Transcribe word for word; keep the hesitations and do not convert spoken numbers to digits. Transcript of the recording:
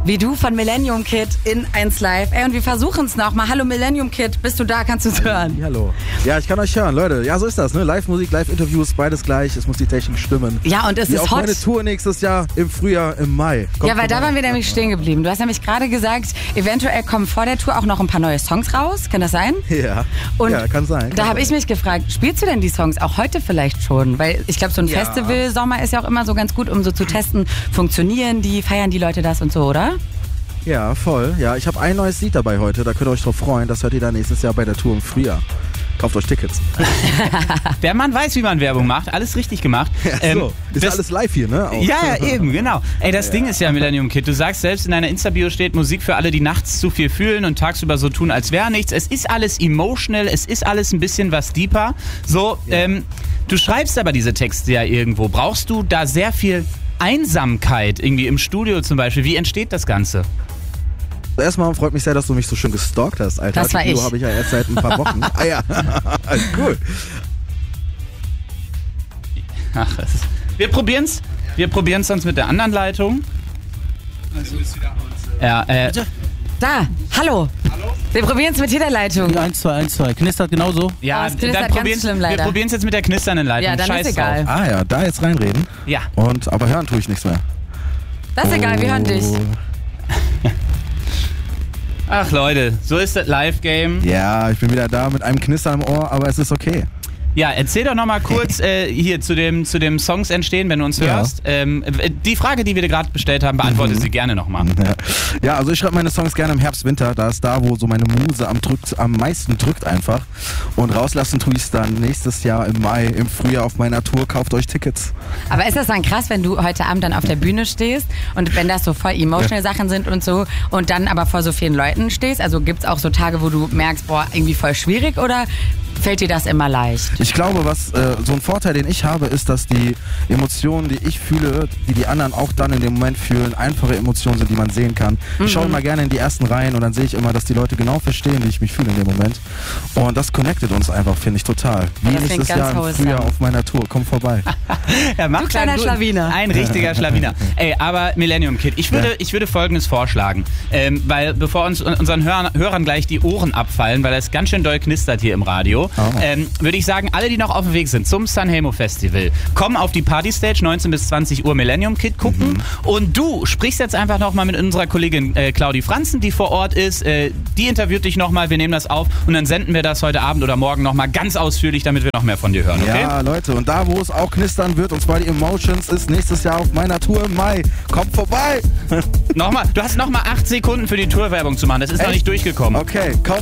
wie du von Millennium Kid in eins Live. Ey, und wir versuchen es nochmal. Hallo Millennium Kid, bist du da? Kannst du es hören? Hallo. Ja, ich kann euch hören, Leute. Ja, so ist das, ne? Live-Musik, Live-Interviews, beides gleich. Es muss die Technik stimmen. Ja, und es Wie ist auch hot. meine Tour nächstes Jahr im Frühjahr, im Mai. Kommt ja, weil da waren wir nämlich stehen geblieben. Du hast nämlich gerade gesagt, eventuell kommen vor der Tour auch noch ein paar neue Songs raus. Kann das sein? Ja, und ja kann sein. Kann da habe ich mich gefragt, spielst du denn die Songs auch heute vielleicht schon? Weil ich glaube, so ein Ja. Festival-Sommer ist ja auch immer so ganz gut, um so zu testen, funktionieren die, feiern die Leute das und so, oder? Ja, voll. Ja, ich habe ein neues Lied dabei heute. Da könnt ihr euch drauf freuen. Das hört ihr dann nächstes Jahr bei der Tour im Frühjahr. Kauft euch Tickets. Der Mann weiß, wie man Werbung macht. Alles richtig gemacht. Ja, ähm, so. Ist das, alles live hier, ne? Auch. Ja, ja, eben, genau. Ey, das Ja. Ding ist ja, Millennium Kid, du sagst selbst, in deiner Insta-Bio steht Musik für alle, die nachts zu viel fühlen und tagsüber so tun, als wäre nichts. Es ist alles emotional, es ist alles ein bisschen was deeper. So, Ja. ähm, du schreibst aber diese Texte ja irgendwo. Brauchst du da sehr viel Einsamkeit, irgendwie im Studio zum Beispiel? Wie entsteht das Ganze? Erstmal freut mich sehr, dass du mich so schön gestalkt hast, Alter. Das war Die Video ich. habe ich ja erst seit ein paar Wochen. Ah ja, cool. Ach, es ist, wir probieren's. Wir probieren's sonst mit der anderen Leitung. Ja, äh, Da, hallo. Hallo? Wir probieren es mit jeder Leitung. eins, zwei, eins, zwei. Knistert genauso? ja, Oh, es knistert dann ganz probieren's- schlimm, leider. wir probieren es jetzt mit der knisternden Leitung. Ja, dann Scheiß ist egal. drauf. Ah ja, da jetzt reinreden. Ja. Und, aber hören tue ich nichts mehr. Das ist egal, wir hören dich. Oh. Ach Leute, so ist das Live-Game. Ja, ich bin wieder da mit einem Knistern im Ohr, aber es ist okay. Ja, erzähl doch nochmal kurz äh, hier zu dem, zu dem Songs entstehen, wenn du uns Ja. hörst. Ähm, die Frage, die wir dir gerade gestellt haben, beantworte Mhm. sie gerne nochmal. Ja. ja, also ich schreibe meine Songs gerne im Herbst, Winter. Da ist da, wo so meine Muse am, drückt, am meisten drückt einfach. Und rauslassen tue ich es dann nächstes Jahr im Mai, im Frühjahr auf meiner Tour. Kauft euch Tickets. Aber ist das dann krass, wenn du heute Abend dann auf der Bühne stehst und wenn das so voll emotional Sachen sind und so und dann aber vor so vielen Leuten stehst? Also gibt es auch so Tage, wo du merkst, boah, irgendwie voll schwierig oder fällt dir das immer leicht? Ich glaube, was äh, so ein Vorteil, den ich habe, ist, dass die Emotionen, die ich fühle, die die anderen auch dann in dem Moment fühlen, einfache Emotionen sind, die man sehen kann. Mhm. Ich schaue immer gerne in die ersten Reihen und dann sehe ich immer, dass die Leute genau verstehen, wie ich mich fühle in dem Moment. Und das connectet uns einfach, finde ich total. Wie das klingt nächstes ganz Jahr im wholesome. Frühjahr auf meiner Tour. Komm vorbei. Ja, macht Du kleiner einen guten- Schlawiner. Ein richtiger Schlawiner. Ey, aber Millennium Kid, ich würde, Ja. ich würde Folgendes vorschlagen. Ähm, weil bevor uns unseren Hörern, Hörern gleich die Ohren abfallen, weil es ganz schön doll knistert hier im Radio, Oh. ähm, würde ich sagen, alle, die noch auf dem Weg sind zum Sanremo Festival, kommen auf die Partystage, neunzehn bis zwanzig Uhr Millennium Kid gucken. Mhm. Und du sprichst jetzt einfach nochmal mit unserer Kollegin äh, Claudi Franzen, die vor Ort ist. Äh, die interviewt dich nochmal, wir nehmen das auf und dann senden wir das heute Abend oder morgen nochmal ganz ausführlich, damit wir noch mehr von dir hören, okay? Ja, Leute, und da, wo es auch knistern wird, und zwar die Emotions, ist nächstes Jahr auf meiner Tour im Mai. Kommt vorbei! Nochmal, du hast nochmal acht Sekunden für die Tourwerbung zu machen, das ist noch Echt? nicht durchgekommen. Okay, kauft